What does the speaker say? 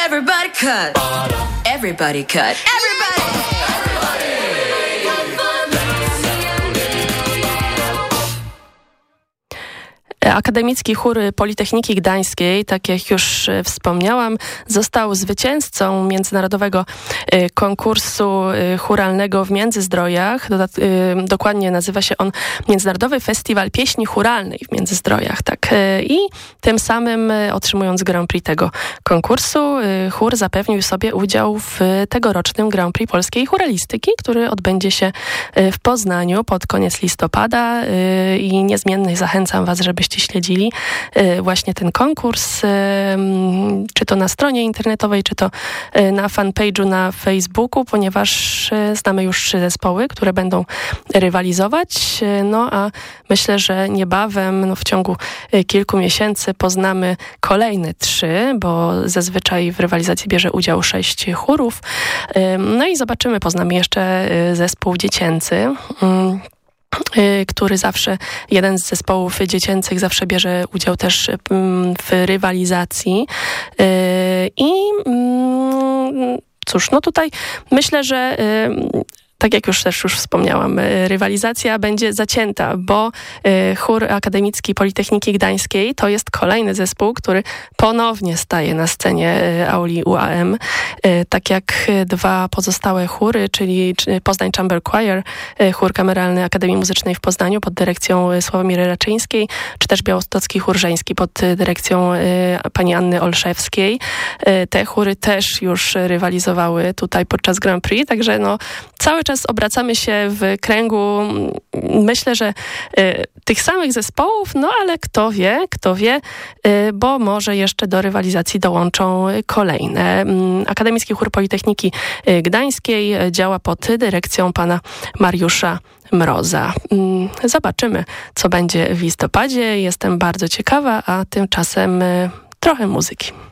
Everybody cut. Everybody cut. Everybody. Akademicki Chór Politechniki Gdańskiej, tak jak już wspomniałam, został zwycięzcą międzynarodowego konkursu chóralnego w Międzyzdrojach. Dokładnie nazywa się on Międzynarodowy Festiwal Pieśni Chóralnej w Międzyzdrojach. Tak. I tym samym, otrzymując Grand Prix tego konkursu, chór zapewnił sobie udział w tegorocznym Grand Prix Polskiej Chóralistyki, który odbędzie się w Poznaniu pod koniec listopada i niezmiennie zachęcam Was, żebyście śledzili właśnie ten konkurs, czy to na stronie internetowej, czy to na fanpage'u na Facebooku, ponieważ znamy już 3 zespoły, które będą rywalizować. No a myślę, że niebawem, w ciągu kilku miesięcy poznamy kolejne 3, bo zazwyczaj w rywalizacji bierze udział 6 chórów. No i zobaczymy, poznamy jeszcze zespół dziecięcy, który zawsze, jeden z zespołów dziecięcych zawsze bierze udział też w rywalizacji. I cóż, no tutaj myślę, że tak jak już wspomniałam, rywalizacja będzie zacięta, bo Chór Akademicki Politechniki Gdańskiej to jest kolejny zespół, który ponownie staje na scenie auli UAM. Tak jak 2 pozostałe chóry, czyli Poznań Chamber Choir, chór kameralny Akademii Muzycznej w Poznaniu pod dyrekcją Sławomiry Raczyńskiej, czy też Białostocki Chór Żeński pod dyrekcją pani Anny Olszewskiej. Te chóry też już rywalizowały tutaj podczas Grand Prix, także cały czas obracamy się w kręgu, myślę, że tych samych zespołów, ale kto wie, bo może jeszcze do rywalizacji dołączą kolejne. Akademicki Chór Politechniki Gdańskiej działa pod dyrekcją pana Mariusza Mroza. Zobaczymy, co będzie w listopadzie. Jestem bardzo ciekawa, a tymczasem trochę muzyki.